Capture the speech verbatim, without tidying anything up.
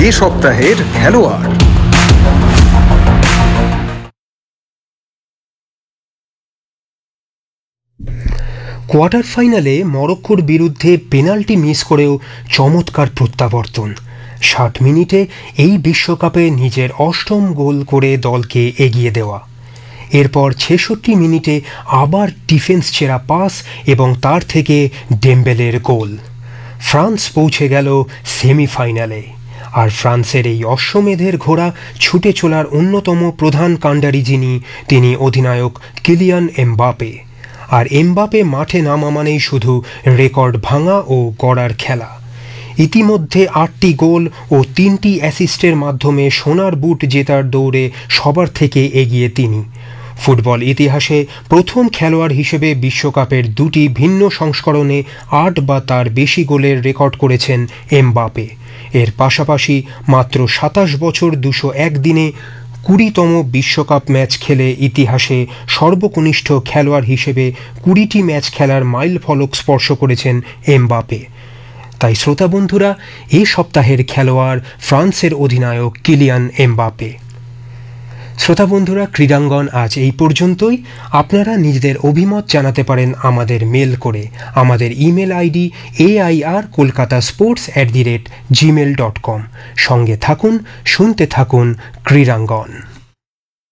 এ সপ্তাহের খেলোয়াড়। কোয়ার্টার ফাইনালে মরক্কোর বিরুদ্ধে পেনাল্টি মিস করেও চমৎকার প্রত্যাবর্তন। ষাট মিনিটে এই বিশ্বকাপে নিজের অষ্টম গোল করে দলকে এগিয়ে দেওয়া। এরপর ছেষট্টি মিনিটে আবার ডিফেন্স ছেঁড়া পাস এবং তার থেকে ডেম্বেলের গোল। ফ্রান্স পৌঁছে গেল সেমিফাইনালে। আর ফ্রান্সের এই অশ্বমেধের ঘোড়া ছুটে চলার অন্যতম প্রধান কাণ্ডারি যিনি, তিনি অধিনায়ক কিলিয়ান এমবাপে। আর এমবাপে মাঠে নামা মানেই শুধু রেকর্ড ভাঙা ও গড়ার খেলা। ইতিমধ্যে আটটি গোল ও তিনটি অ্যাসিস্টের মাধ্যমে সোনার বুট জেতার দৌড়ে সবার থেকে এগিয়ে তিনি। ফুটবল ইতিহাসে প্রথম খেলোয়াড় হিসেবে বিশ্বকাপের দুটি ভিন্ন সংস্করণে আট বা তার বেশি গোলের রেকর্ড করেছেন এমবাপে। এর পাশাপাশি মাত্র সাতাশ বছর দুশো এক দিনে কুড়িতম বিশ্বকাপ ম্যাচ খেলে ইতিহাসে সর্বকনিষ্ঠ খেলোয়াড় হিসেবে কুড়িটি ম্যাচ খেলার মাইল ফলক স্পর্শ করেছেন এমবাপে। তাই শ্রোতা বন্ধুরা, এ সপ্তাহের খেলোয়াড় ফ্রান্সের অধিনায়ক কিলিয়ান এমবাপে। শ্রোতা বন্ধুরা, ক্রীড়াঙ্গন আজ এই পর্যন্তই। আপনারা নিজেদের অভিমত জানাতে পারেন আমাদের মেল করে। আমাদের email ID A I R Kolkata sports at the rate Gmail dot com. সঙ্গে থাকুন, শুনতে থাকুন ক্রীড়াঙ্গন।